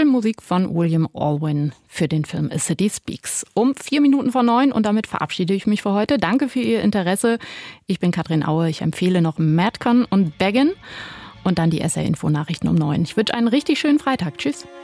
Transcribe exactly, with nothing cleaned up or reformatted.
Filmmusik von William Alwyn für den Film A City Speaks. Um vier Minuten vor neun und damit verabschiede ich mich für heute. Danke für Ihr Interesse. Ich bin Katrin Aue. Ich empfehle noch Madcon und Beggin und dann die S R-Info-Nachrichten um neun. Ich wünsche einen richtig schönen Freitag. Tschüss.